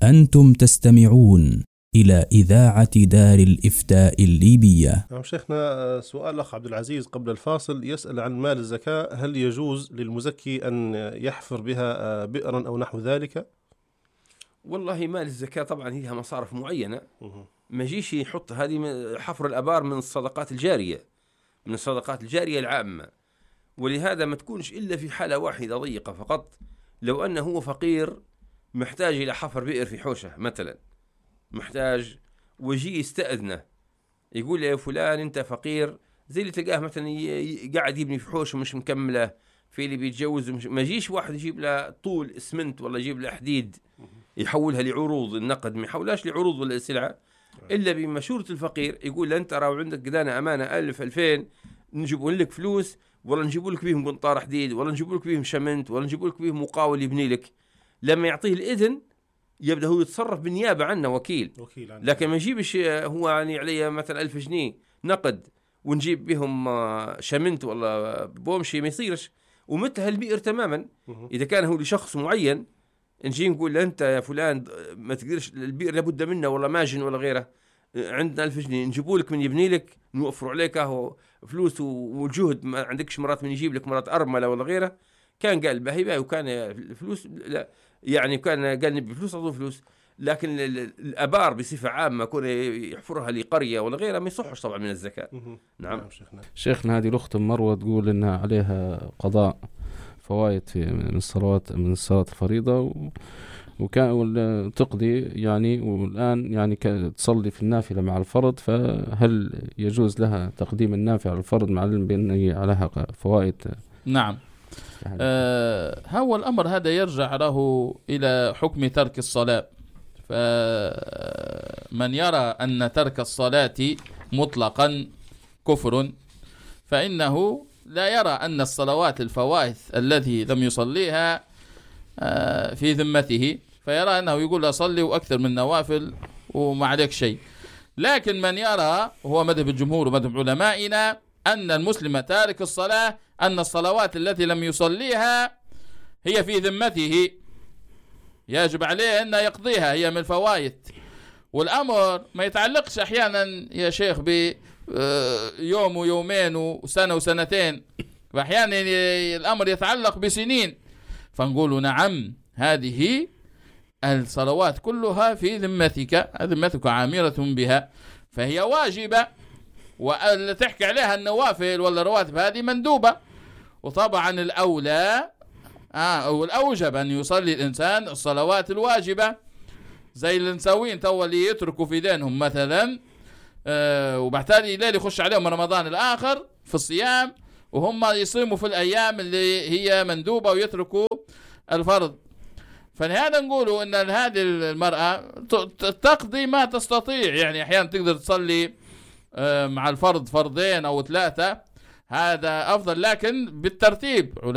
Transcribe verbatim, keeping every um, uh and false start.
أنتم تستمعون إلى إذاعة دار الإفتاء الليبية. نعم شيخنا، سؤال الأخ عبد العزيز قبل الفاصل يسأل عن مال الزكاة، هل يجوز للمزكي أن يحفر بها بئرا أو نحو ذلك؟ والله مال الزكاة طبعا هي مصارف معينة، ما جيش يحط هذه حفر الأبار من الصدقات الجارية، من الصدقات الجارية العامة، ولهذا ما تكونش إلا في حالة واحدة ضيقة فقط، لو أنه هو فقير محتاج إلى حفر بئر في حوشة مثلا، محتاج ويجي يستأذنه يقول يا فلان أنت فقير، زي اللي تلقاه مثلا قاعد يبني في حوشه مش مكملة، في اللي بيتجوز مش... ما يجيش واحد يجيب له طول اسمنت ولا يجيب له حديد يحولها لعروض النقد، ما يحولهاش لعروض ولا سلعة إلا بمشورة الفقير، يقول أنت راو عندك قدانا أمانة ألف ألفين نجيبوا لك فلوس، ولا نجيبوا لك بيهم قنطار حديد، ولا نجيبوا لك بيهم شمنت، ولا نجيبوا لك بيهم مقاول يبني لك. لما يعطيه الإذن يبدأ هو يتصرف بالنيابة عنه وكيل, وكيل عنه. لكن ما يجيبش هو يعني عليه مثلا ألف جنيه نقد ونجيب بهم شمنت ولا بومشي، ما يصيرش. ومثل هالبئر تماما إذا كان هو لشخص معين، نجي نقول أنت يا فلان ما تقدرش البئر لابد منه ولا ماجن ولا غيره، عندنا ألف جنيه نجيبوا لك من يبني لك، نوفروا عليك اهو فلوس والجهد، ما عندكش مرات من يجيب لك مرات أرملة ولا غيره. كان قال باهي باهي وكان الفلوس لا يعني كان قال نبي فلوس أعطوه فلوس، لكن الأبار بصفة عامة كون يحفرها لقرية ولا غيرها ما يصحش طبعا من الزكاة. نعم شيخنا. شيخنا هذه الأخت مروة تقول إنها عليها قضاء فوائد في من الصلوات من الصلاة الفريضة و... وكان تقضي يعني، والآن يعني تصلي في النافلة مع الفرض، فهل يجوز لها تقديم النافلة على الفرض مع العلم بأن عليها فوائد؟ نعم. آه هو الأمر هذا يرجع له إلى حكم ترك الصلاة، فمن يرى أن ترك الصلاة مطلقا كفر فإنه لا يرى أن الصلوات الفوائد التي لم يصليها آه في ذمته، فيرى أنه يقول أصلي وأكثر من نوافل وما عليك شيء. لكن من يرى هو مذهب الجمهور ومذهب علمائنا أن المسلم تارك الصلاة، أن الصلوات التي لم يصليها هي في ذمته، يجب عليه أن يقضيها، هي من الفوائد. والأمر ما يتعلقش أحيانا يا شيخ بيوم ويومين وسنة وسنتين، وأحيانا الأمر يتعلق بسنين، فنقول نعم هذه الصلوات كلها في ذمتك، ذمتك عامرة بها، فهي واجبة، وأن تحكي عليها النوافل ولا رواتب هذه مندوبة. وطبعا الأولى آه والأوجب أن يصلي الإنسان الصلوات الواجبة، زي اللي نسوين تو اللي يتركوا في دينهم مثلا آه وبعتالي ليل يخش عليهم رمضان الآخر في الصيام، وهم يصيموا في الأيام اللي هي مندوبة ويتركوا الفرض. فلهذا نقولوا أن هذه المرأة تقضي ما تستطيع، يعني أحيانا تقدر تصلي مع الفرض فرضين أو ثلاثة، هذا أفضل، لكن بالترتيب.